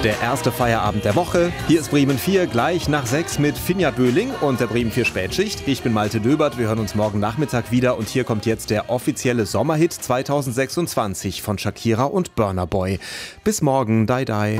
Der erste Feierabend der Woche. Hier ist Bremen 4, gleich nach 6 mit Finja Böhling und der Bremen 4 Spätschicht. Ich bin Malte Döbert, wir hören uns morgen Nachmittag wieder und hier kommt jetzt der offizielle Sommerhit 2026 von Shakira und Burna Boy. Bis morgen, dai dai.